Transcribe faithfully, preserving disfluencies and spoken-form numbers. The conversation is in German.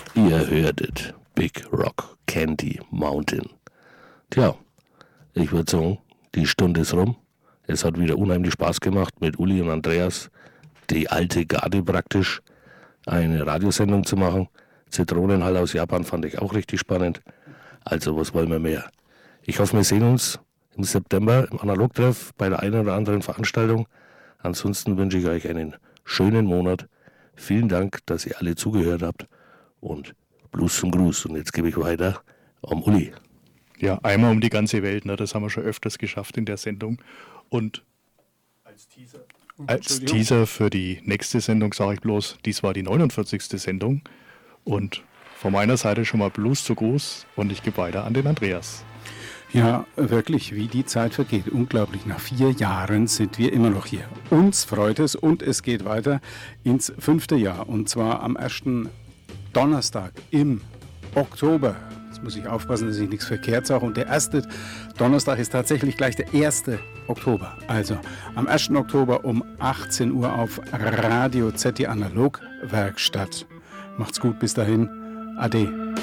Ihr hörtet Big Rock Candy Mountain. Tja, ich würde sagen, die Stunde ist rum. Es hat wieder unheimlich Spaß gemacht, mit Uli und Andreas, die alte Garde praktisch, eine Radiosendung zu machen. Zitronenhall aus Japan fand ich auch richtig spannend. Also was wollen wir mehr? Ich hoffe, wir sehen uns im September im Analogtreff bei der einen oder anderen Veranstaltung. Ansonsten wünsche ich euch einen schönen Monat. Vielen Dank, dass ihr alle zugehört habt. Und Blues zum Gruß. Und jetzt gebe ich weiter um Uli. Ja, einmal um die ganze Welt. Ne? Das haben wir schon öfters geschafft in der Sendung. Und als Teaser, als Teaser für die nächste Sendung sage ich bloß, dies war die neunundvierzigste Sendung. Und von meiner Seite schon mal Blues zu Gruß. Und ich gebe weiter an den Andreas. Ja, wirklich, wie die Zeit vergeht. Unglaublich, nach vier Jahren sind wir immer noch hier. Uns freut es und es geht weiter ins fünfte Jahr. Und zwar am ersten Donnerstag im Oktober. Jetzt muss ich aufpassen, dass ich nichts verkehrt sage. Und der erste Donnerstag ist tatsächlich gleich der erste Oktober. Also am ersten Oktober um achtzehn Uhr auf Radio Z, die Analogwerkstatt. Macht's gut, bis dahin. Ade.